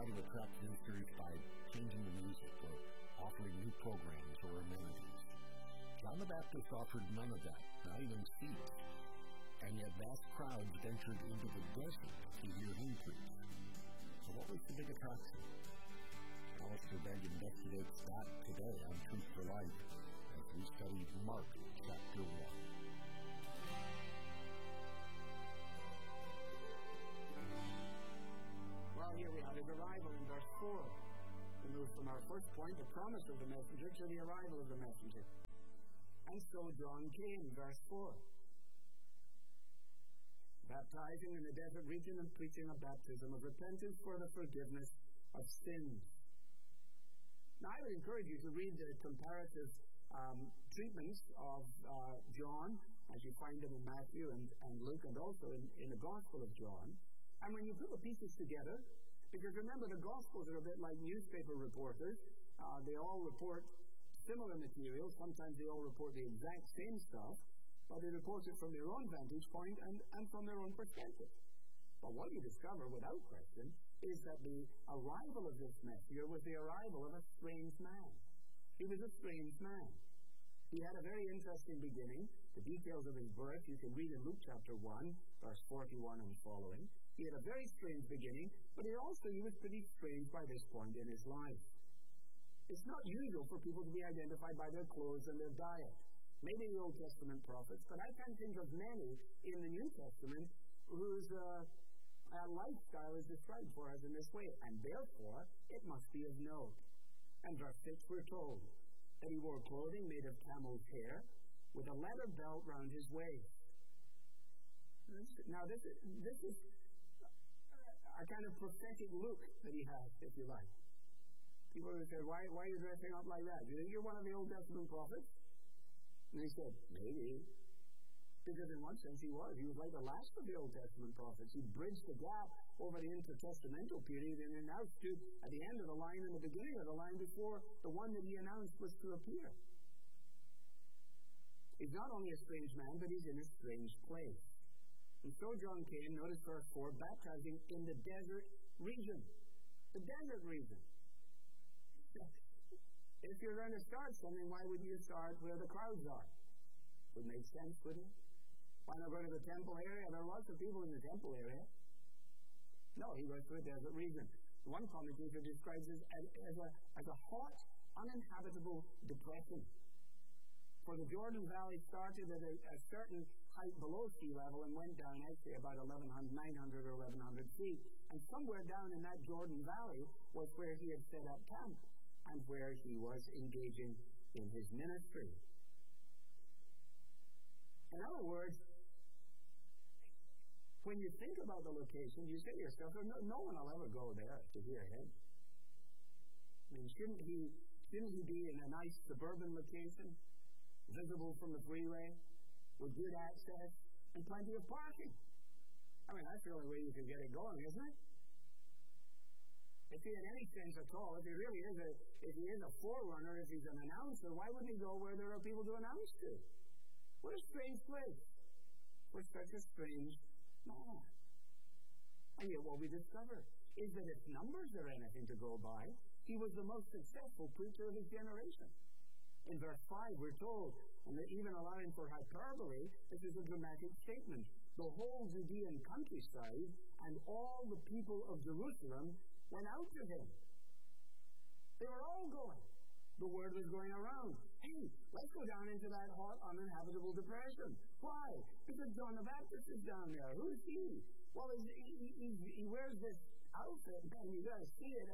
try to attract visitors by changing the music or offering new programs or amenities. John the Baptist offered none of that, not even seats. And yet vast crowds ventured into the desert to hear him preach. So what was the big attraction? Alistair Begg investigates that today on Truth for Life as we study Mark chapter 1. Well, here we have his arrival in verse 4. We move from our first point, the promise of the messenger, to the arrival of the messenger. And so John came, verse 4. Baptizing in the desert region and preaching a baptism of repentance for the forgiveness of sins. Now, I would encourage you to read the comparative treatments of John, as you find them in Matthew and Luke, and also in the Gospel of John. And when you put the pieces together, because remember, the Gospels are a bit like newspaper reporters. They all report similar material. Sometimes they all report the exact same stuff, but they report it from their own vantage point and from their own perspective. But what you discover, without question, is that the arrival of this messenger was the arrival of a strange man. He was a strange man. He had a very interesting beginning. The details of his birth you can read in Luke chapter 1, verse 41 and following. He had a very strange beginning, but he was pretty strange by this point in his life. It's not usual for people to be identified by their clothes and their diet. Maybe the Old Testament prophets, but I can't think of many in the New Testament whose lifestyle is described for us in this way, and therefore it must be of note. And verse 6 we're told that he wore clothing made of camel's hair with a leather belt round his waist. Now this is a kind of prophetic look that he has, if you like. People would say, why are you dressing up like that? Do you think you're one of the Old Testament prophets? And he said, maybe. Because in one sense he was. He was like the last of the Old Testament prophets. He bridged the gap over the intertestamental period and then now stood at the end of the line and the beginning of the line before the one that he announced was to appear. He's not only a strange man, but he's in a strange place. And so John came, notice verse 4, baptizing in the desert region. The desert region. If you're going to start something, why would you start where the crowds are? Would make sense, wouldn't it? Why not go to the temple area? There are lots of people in the temple area. No, he went to a desert region. One commentator describes it as a hot, uninhabitable depression. For the Jordan Valley started at a certain height below sea level and went down actually about 900 or 1,100 feet. And somewhere down in that Jordan Valley was where he had set up camp and where he was engaging in his ministry. In other words, when you think about the location, you say to yourself, no one will ever go there to hear him. I mean, shouldn't he be in a nice suburban location, visible from the freeway, with good access, and plenty of parking? I mean, that's the only way you can get it going, isn't it? If he had any sense at all, if he is a forerunner, if he's an announcer, why wouldn't he go where there are people to announce to? What a strange place for such a strange man. And yet what we discover is that if numbers are anything to go by, he was the most successful preacher of his generation. In verse 5 we're told, and even allowing for hyperbole, this is a dramatic statement. The whole Judean countryside and all the people of Jerusalem went out to him. They were all going. The word was going around. Hey, let's go down into that hot, uninhabitable depression. Why? Because John the Baptist is down there. Who's he? Well, he wears this outfit, and you got to see it,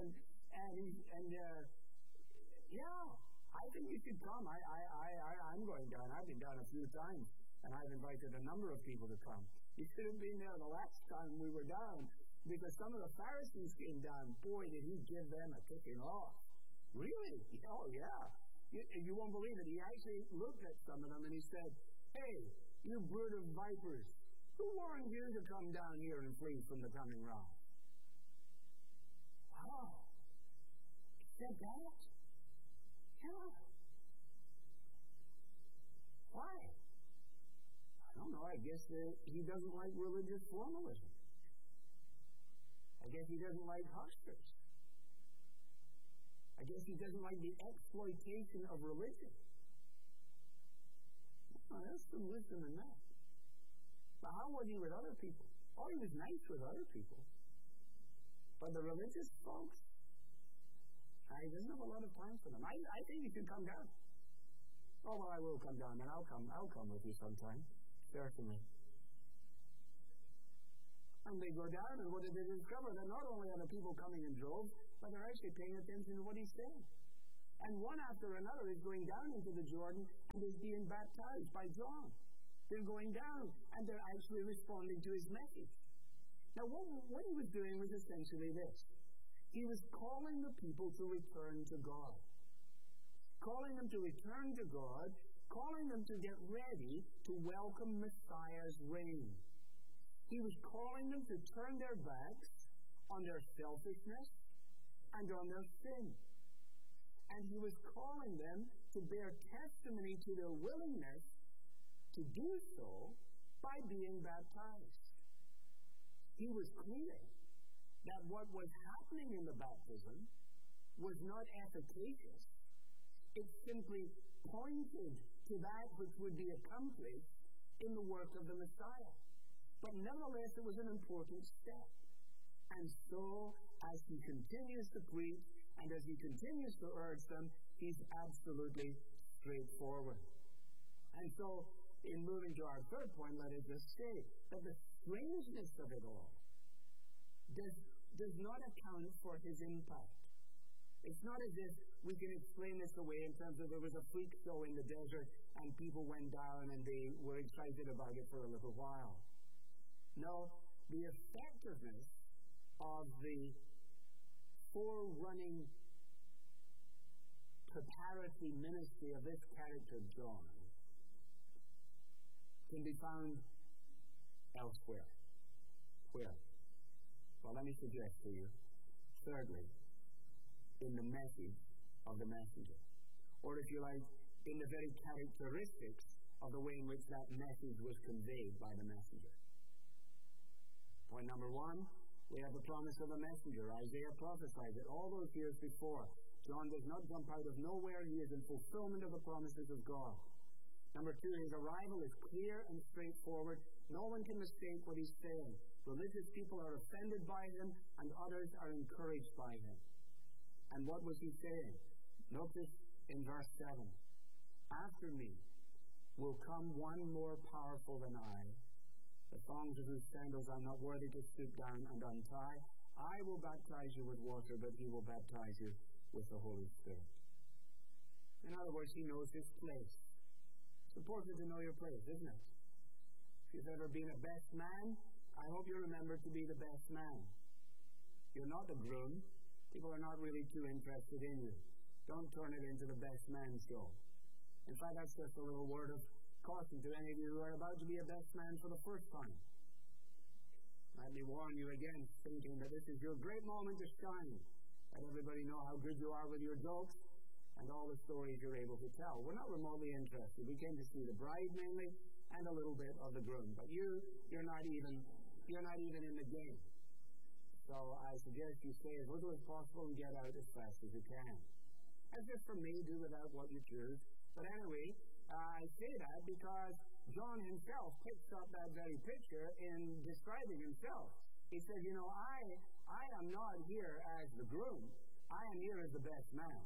yeah, I think you should come. I'm going down. I've been down a few times, and I've invited a number of people to come. You should have been there the last time we were down, because some of the Pharisees came down. Boy, did he give them a kicking off. Really? Oh, yeah. You won't believe it. He actually looked at some of them and he said, hey, you brood of vipers, who warned you to come down here and flee from the coming wrath? Wow. He said that? Yeah. Why? I don't know. I guess he doesn't like religious formalism. I guess he doesn't like hucksters. I guess he doesn't like the exploitation of religion. Oh, there's some wisdom in that. But how was he with other people? Oh, he was nice with other people. But the religious folks, he doesn't have a lot of time for them. I think he should come down. Oh, well, I will come down, and I'll come with you sometime. Certainly. And they go down, and what did they discover? That not only are the people coming in droves, but they're actually paying attention to what he's saying. And one after another is going down into the Jordan and is being baptized by John. They're going down, and they're actually responding to his message. Now, what he was doing was essentially this. He was calling the people to return to God. Calling them to return to God, calling them to get ready to welcome Messiah's reign. He was calling them to turn their backs on their selfishness and on their sin. And he was calling them to bear testimony to their willingness to do so by being baptized. He was clear that what was happening in the baptism was not efficacious. It simply pointed to that which would be accomplished in the work of the Messiah. But nevertheless, it was an important step. And so, as he continues to preach, and as he continues to urge them, he's absolutely straightforward. And so, in moving to our third point, let us just say that the strangeness of it all does not account for his impact. It's not as if we can explain this away in terms of there was a freak show in the desert and people went down and they were excited about it for a little while. No, the effectiveness of the forerunning preparatory ministry of this character, John, can be found elsewhere. Where? Well, let me suggest to you, thirdly, in the message of the messenger. Or if you like, in the very characteristics of the way in which that message was conveyed by the messenger. Point number one, we have the promise of a messenger. Isaiah prophesied it all those years before. John does not jump out of nowhere. He is in fulfillment of the promises of God. Number two, his arrival is clear and straightforward. No one can mistake what he's saying. Religious people are offended by him, and others are encouraged by him. And what was he saying? Notice in verse 7. After me will come one more powerful than I, the thongs of whose sandals I'm not worthy to stoop down and untie. I will baptize you with water, but he will baptize you with the Holy Spirit. In other words, he knows his place. It's important to know your place, isn't it? If you've ever been a best man, I hope you remember to be the best man. You're not the groom. People are not really too interested in you. Don't turn it into the best man show. In fact, that's just a little word of caution to any of you who are about to be a best man for the first time. Let me warn you again, thinking that this is your great moment to shine. Let everybody know how good you are with your jokes and all the stories you're able to tell. We're not remotely interested. We came to see the bride mainly and a little bit of the groom. But you're not even in the game. So I suggest you stay as little as possible and get out as fast as you can. As if for me, do without what you choose. But anyway, I say that because John himself picks up that very picture in describing himself. He says, I am not here as the groom. I am here as the best man.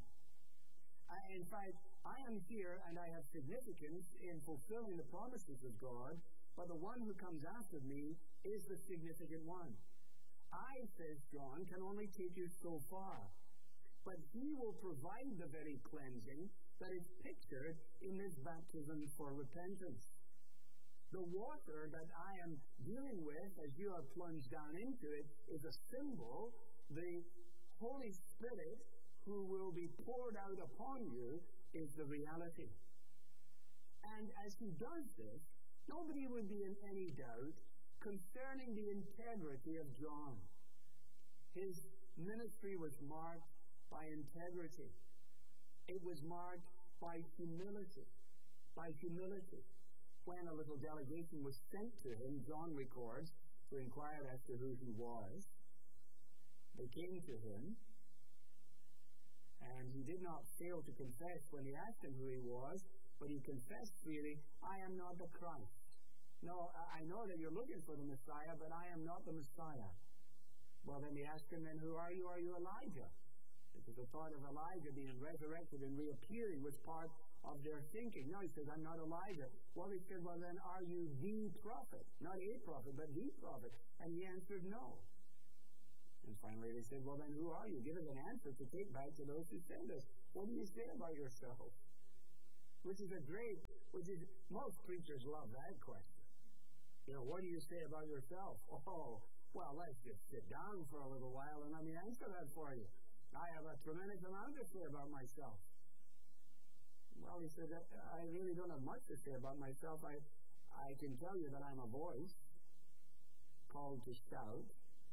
In fact, I am here and I have significance in fulfilling the promises of God, but the one who comes after me is the significant one. I, says John, can only take you so far, but he will provide the very cleansing that is pictured in this baptism for repentance. The water that I am dealing with as you are plunged down into it is a symbol. The Holy Spirit who will be poured out upon you is the reality. And as he does this, nobody would be in any doubt concerning the integrity of John. His ministry was marked by integrity. It was marked by humility. By humility. When a little delegation was sent to him, John records, to inquire as to who he was, they came to him, And he did not fail to confess when he asked him who he was, but he confessed freely, I am not the Christ. No, I know that you're looking for the Messiah, but I am not the Messiah. Well, then he asked him, then who are you? Are you Elijah? Because the thought of Elijah being resurrected and reappearing was part of their thinking. No, he says, I'm not Elijah. Well, he said, well, then are you the prophet? Not a prophet, but the prophet. And he answered, no. And finally they said, well, then who are you? Give us an answer to take back to those who send us. What do you say about yourself? Which is most preachers love that question. What do you say about yourself? Oh, well, let's just sit down for a little while and let me answer that for you. I have a tremendous amount to say about myself. Well, he said, I really don't have much to say about myself. I can tell you that I'm a voice called to shout.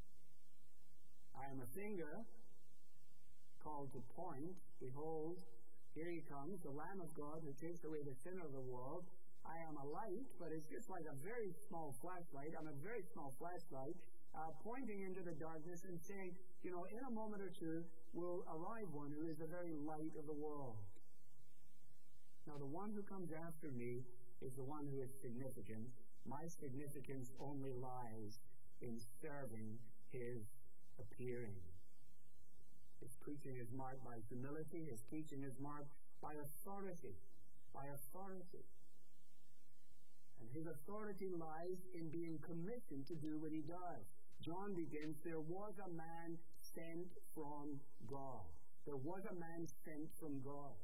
I am a finger called to point. Behold, here he comes, the Lamb of God who takes away the sin of the world. I am a light, but it's just like a very small flashlight. I'm a very small flashlight pointing into the darkness and saying, in a moment or two will arrive one who is the very light of the world. Now, the one who comes after me is the one who is significant. My significance only lies in serving his appearing. His preaching is marked by humility. His teaching is marked by authority. By authority. And his authority lies in being commissioned to do what he does. John begins, there was a man sent from God. There was a man sent from God.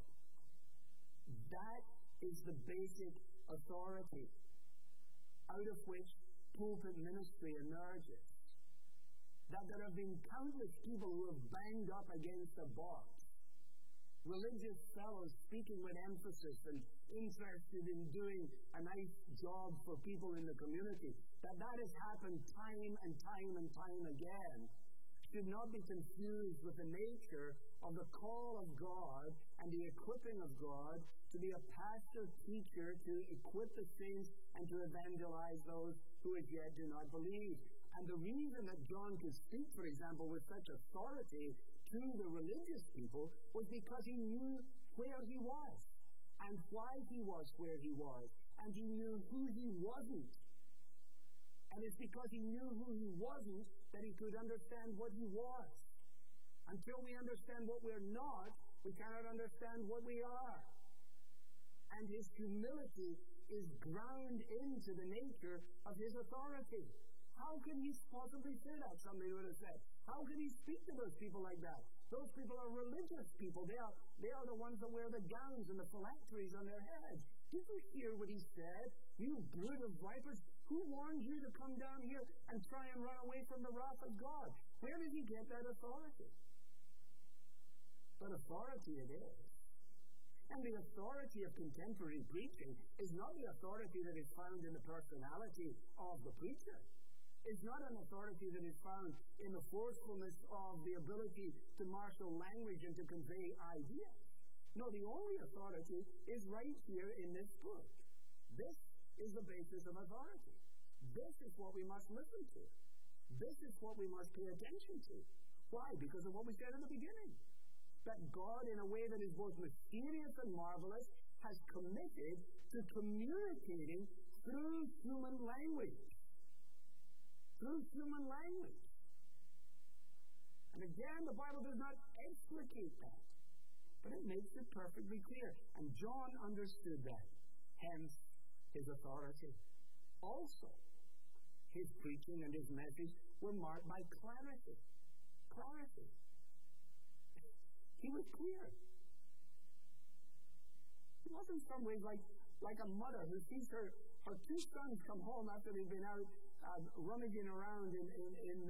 That is the basic authority out of which pulpit ministry emerges. That there have been countless people who have banged up against the box. Religious fellows speaking with emphasis and interested in doing a nice job for people in the community. That has happened time and time and time again. Should not be confused with the nature of the call of God and the equipping of God to be a pastor teacher to equip the saints and to evangelize those who as yet do not believe. And the reason that John could speak, for example, with such authority to the religious people was because he knew where he was and why he was where he was, and he knew who he wasn't. And it's because he knew who he wasn't that he could understand what he was. Until we understand what we're not, we cannot understand what we are. And his humility is ground into the nature of his authority. How can he possibly say that? Somebody would have said. How can he speak to those people like that? Those people are religious people. They are the ones that wear the gowns and the phylacteries on their heads. Did you hear what he said? You brood of vipers, who warned you to come down here and try and run away from the wrath of God? Where did he get that authority? But authority it is. And the authority of contemporary preaching is not the authority that is found in the personality of the preacher. It's not an authority that is found in the forcefulness of the ability to marshal language and to convey ideas. No, the only authority is right here in this book. This is the basis of authority. This is what we must listen to. This is what we must pay attention to. Why? Because of what we said in the beginning. That God, in a way that is both mysterious and marvelous, has committed to communicating through human language. Through human language. And again, the Bible does not explicate that, but it makes it perfectly clear. And John understood that. Hence, his authority. Also, his preaching and his message were marked by clarity. Clarity. He was clear. He wasn't some ways like a mother who sees her two sons come home after they've been out rummaging around in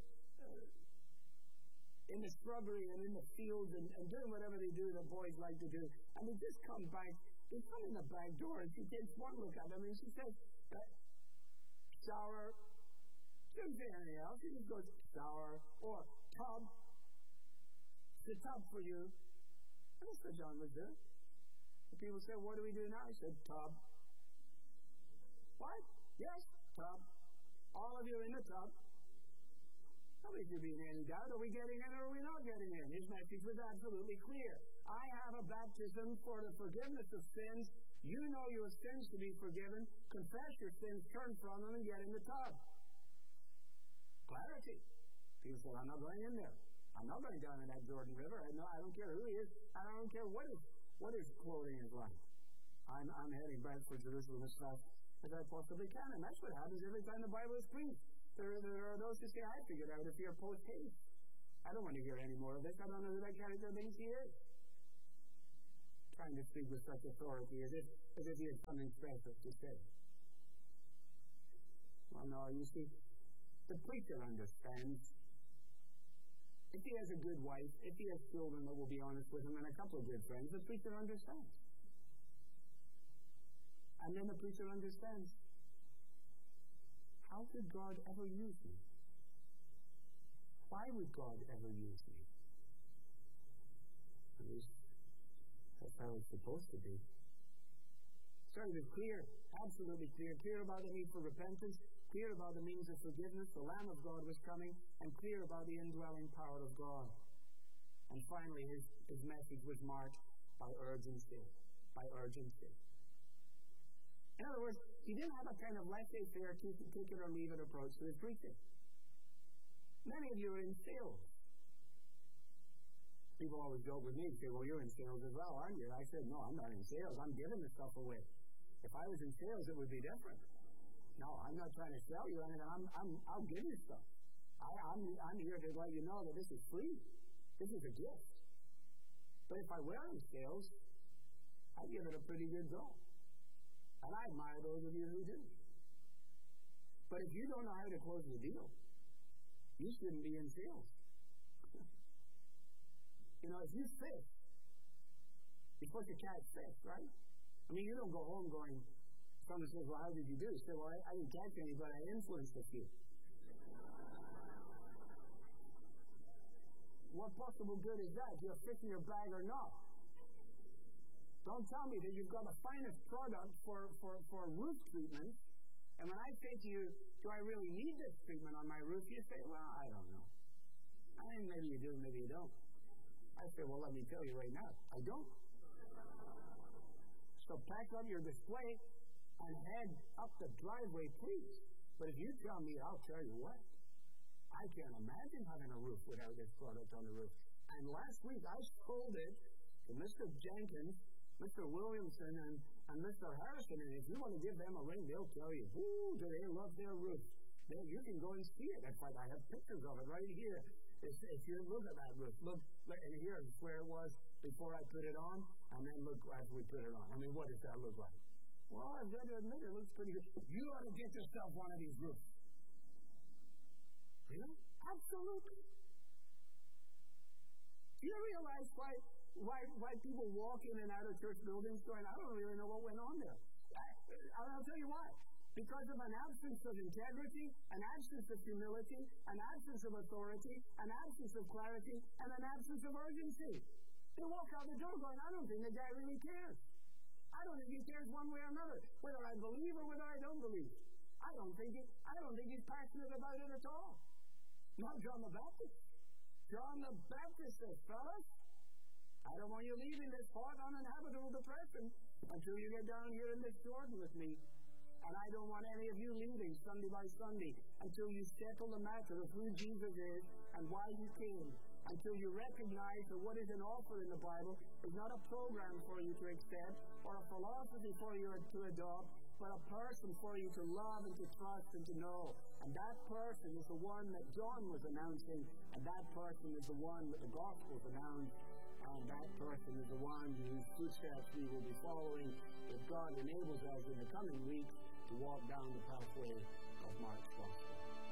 the shrubbery and in the fields and doing whatever they do, the boys like to do. And they just come back. They come in the back door and she takes one look at them and she says, shower. She doesn't say anything else. She just goes, shower or tub. It's a tub for you. And that's what John was doing. The people said, what do we do now? He said, tub. What? Yes, tub. All of you in the tub. Nobody should be in any doubt. Are we getting in or are we not getting in? His message was absolutely clear. I have a baptism for the forgiveness of sins. You know your sins to be forgiven. Confess your sins, turn from them, and get in the tub. Clarity. People say, I'm not going in there. I'm not going down in that Jordan River. I don't care who he is. I don't care what his clothing is like. I'm heading back for Jerusalem as fast as I possibly can. And that's what happens every time the Bible is preached. There are those who say, I figured out if you're post-haste. I don't want to hear any more of this. I don't know who that character thinks he is. Trying to speak with such authority as if he had something special to say. Well, no, you see, the preacher understands. If he has a good wife, if he has children that will be honest with him, and a couple of good friends, the preacher understands. And then the preacher understands. How could God ever use me? Why would God ever use me? At least that's how it's supposed to be. So he was clear, absolutely clear. Clear about the need for repentance, clear about the means of forgiveness, the Lamb of God was coming, and clear about the indwelling power of God. And finally, his message was marked by urgency. By urgency. In other words, he didn't have a kind of laissez-faire, take it or leave it approach to his preaching. Many of you are in sales. People always joke with me and say, well, you're in sales as well, aren't you? I said, no, I'm not in sales. I'm giving the stuff away. If I was in sales, it would be different. No, I'm not trying to sell you anything. I'll give you stuff. I'm here to let you know that this is free. This is a gift. But if I were in sales, I'd give it a pretty good go. And I admire those of you who do. But if you don't know how to close the deal, you shouldn't be in sales. You know, if you fish, you're supposed to catch fish, right? I mean, you don't go home going, someone says, well, how did you do? You say, well, I didn't catch any, but I influenced a few. What possible good is that? You're fishing your bag or not? Don't tell me that you've got the finest product for roof treatment, and when I say to you, do I really need this treatment on my roof? You say, well, I don't know. I mean, maybe you do, maybe you don't. I say, well, let me tell you right now, I don't. So pack up your display and head up the driveway, please. But if you tell me, I'll tell you what. I can't imagine having a roof without this product on the roof. And last week, I sold it to Mr. Jenkins, Mr. Williamson, and Mr. Harrison. And if you want to give them a ring, they'll tell you, ooh, do they love their roof. You can go and see it. In fact, I have pictures of it right here. If you look at that roof, look, and here is where it was before I put it on, and then look after we put it on. I mean, what does that look like? Well, I've got to admit, it looks pretty good. You ought to get yourself one of these roofs. Really? Absolutely. Do you realize why people walk in and out of church buildings going, I don't really know what went on there? I'll tell you why. Because of an absence of integrity, an absence of humility, an absence of authority, an absence of clarity, and an absence of urgency. They walk out the door going, I don't think the guy really cares. I don't think he cares one way or another, whether I believe or whether I don't believe. I don't think he's passionate about it at all. Not John the Baptist. John the Baptist says, fellas, I don't want you leaving this hot, uninhabitable depression until you get down here in this Jordan with me. And I don't want any of you leaving Sunday by Sunday until you settle the matter of who Jesus is and why he came. Until you recognize that what is an offer in the Bible is not a program for you to accept or a philosophy for you to adopt, but a person for you to love and to trust and to know. And that person is the one that John was announcing, and that person is the one that the Gospels announced, and that person is the one whose footsteps we will be following if God enables us in the coming weeks to walk down the pathway of Mark's Gospel.